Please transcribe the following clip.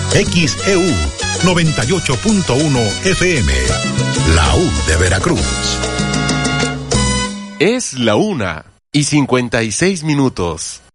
XEU 98.1 FM, la U de Veracruz. Es la 1:56.